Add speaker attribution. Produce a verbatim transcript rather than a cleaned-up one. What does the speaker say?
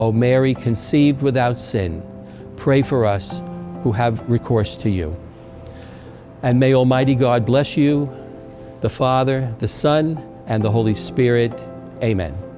Speaker 1: O Mary, conceived without sin, pray for us who have recourse to you. And may Almighty God bless you, the Father, the Son, and the Holy Spirit. Amen.